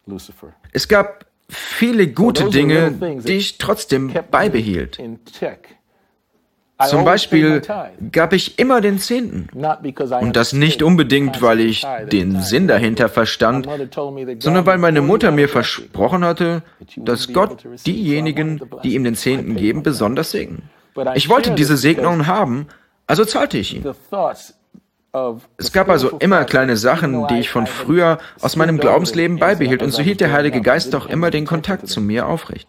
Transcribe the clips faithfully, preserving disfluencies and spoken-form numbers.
Es gab viele gute Dinge, die ich trotzdem beibehielt. Zum Beispiel gab ich immer den Zehnten. Und das nicht unbedingt, weil ich den Sinn dahinter verstand, sondern weil meine Mutter mir versprochen hatte, dass Gott diejenigen, die ihm den Zehnten geben, besonders segnen. Ich wollte diese Segnungen haben, also zahlte ich ihn. Es gab also immer kleine Sachen, die ich von früher aus meinem Glaubensleben beibehielt, und so hielt der Heilige Geist auch immer den Kontakt zu mir aufrecht.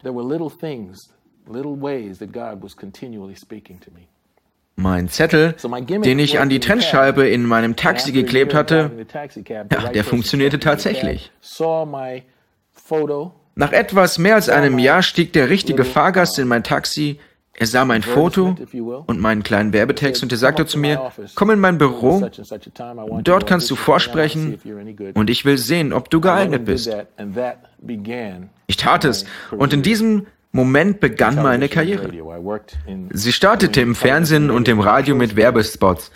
Mein Zettel, den ich an die Trennscheibe in meinem Taxi geklebt hatte, ja, der funktionierte tatsächlich. Nach etwas mehr als einem Jahr stieg der richtige Fahrgast in mein Taxi. Er sah mein Foto und meinen kleinen Werbetext und er sagte zu mir, komm in mein Büro, dort kannst du vorsprechen und ich will sehen, ob du geeignet bist. Ich tat es und in diesem Moment begann meine Karriere. Sie startete im Fernsehen und im Radio mit Werbespots.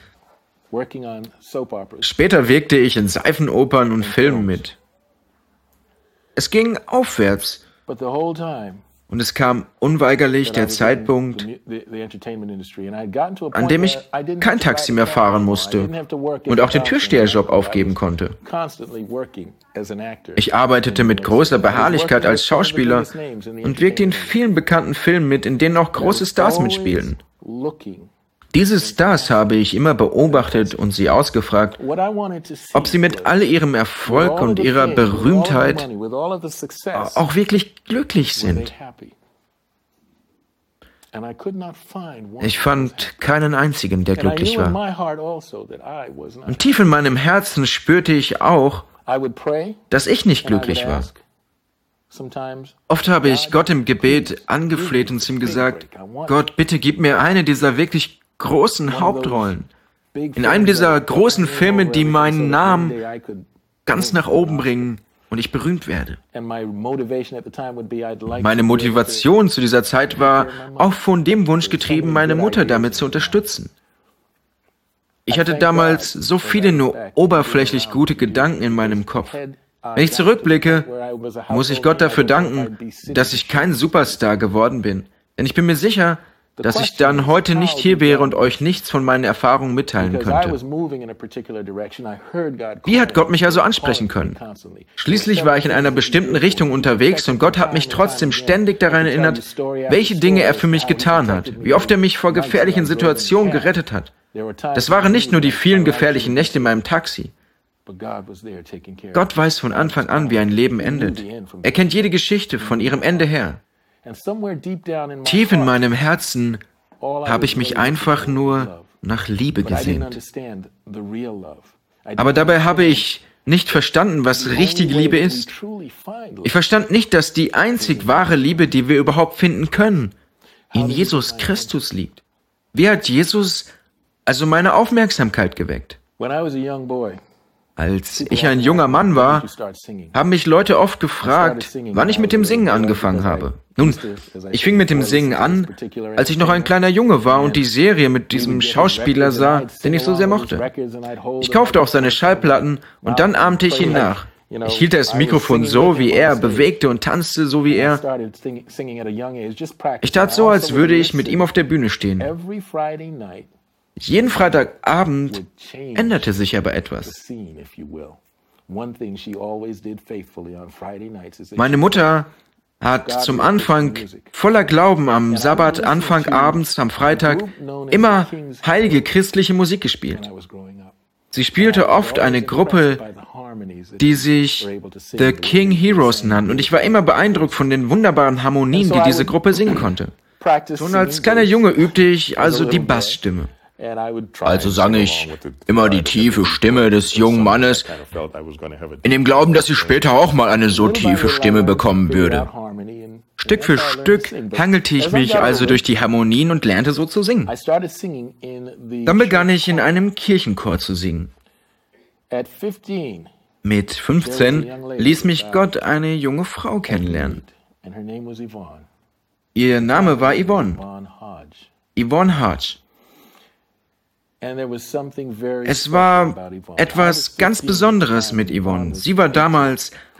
Später wirkte ich in Seifenopern und Filmen mit. Es ging aufwärts. Und es kam unweigerlich der Zeitpunkt, an dem ich kein Taxi mehr fahren musste und auch den Türsteherjob aufgeben konnte. Ich arbeitete mit großer Beharrlichkeit als Schauspieler und wirkte in vielen bekannten Filmen mit, in denen auch große Stars mitspielen. Diese Stars habe ich immer beobachtet und sie ausgefragt, ob sie mit all ihrem Erfolg und ihrer Berühmtheit auch wirklich glücklich sind. Ich fand keinen einzigen, der glücklich war. Und tief in meinem Herzen spürte ich auch, dass ich nicht glücklich war. Oft habe ich Gott im Gebet angefleht und zu ihm gesagt, Gott, bitte gib mir eine dieser wirklich großen Hauptrollen. In einem dieser großen Filme, die meinen Namen ganz nach oben bringen und ich berühmt werde. Meine Motivation zu dieser Zeit war auch von dem Wunsch getrieben, meine Mutter damit zu unterstützen. Ich hatte damals so viele nur oberflächlich gute Gedanken in meinem Kopf. Wenn ich zurückblicke, muss ich Gott dafür danken, dass ich kein Superstar geworden bin. Denn ich bin mir sicher, dass ich dann heute nicht hier wäre und euch nichts von meinen Erfahrungen mitteilen könnte. Wie hat Gott mich also ansprechen können? Schließlich war ich in einer bestimmten Richtung unterwegs und Gott hat mich trotzdem ständig daran erinnert, welche Dinge er für mich getan hat, wie oft er mich vor gefährlichen Situationen gerettet hat. Das waren nicht nur die vielen gefährlichen Nächte in meinem Taxi. Gott weiß von Anfang an, wie ein Leben endet. Er kennt jede Geschichte von ihrem Ende her. Tief in meinem Herzen habe ich mich einfach nur nach Liebe gesehnt. Aber dabei habe ich nicht verstanden, was richtige Liebe ist. Ich verstand nicht, dass die einzig wahre Liebe, die wir überhaupt finden können, in Jesus Christus liegt. Wie hat Jesus also meine Aufmerksamkeit geweckt? Als ich ein junger Mann war, haben mich Leute oft gefragt, wann ich mit dem Singen angefangen habe. Nun, ich fing mit dem Singen an, als ich noch ein kleiner Junge war und die Serie mit diesem Schauspieler sah, den ich so sehr mochte. Ich kaufte auch seine Schallplatten und dann ahmte ich ihn nach. Ich hielt das Mikrofon so wie er, bewegte und tanzte so wie er. Ich tat so, als würde ich mit ihm auf der Bühne stehen. Jeden Freitagabend änderte sich aber etwas. Meine Mutter hat zum Anfang voller Glauben am Sabbat, Anfang abends, am Freitag, immer heilige christliche Musik gespielt. Sie spielte oft eine Gruppe, die sich The King Heroes nannt, und ich war immer beeindruckt von den wunderbaren Harmonien, die diese Gruppe singen konnte. Schon als kleiner Junge übte ich also die Bassstimme. Also sang ich immer die tiefe Stimme des jungen Mannes, in dem Glauben, dass ich später auch mal eine so tiefe Stimme bekommen würde. Stück für Stück hangelte ich mich also durch die Harmonien und lernte so zu singen. Dann begann ich in einem Kirchenchor zu singen. Mit fünfzehn ließ mich Gott eine junge Frau kennenlernen. Ihr Name war Yvonne. Yvonne Hodge. Es war etwas ganz Besonderes mit Yvonne. Sie war damals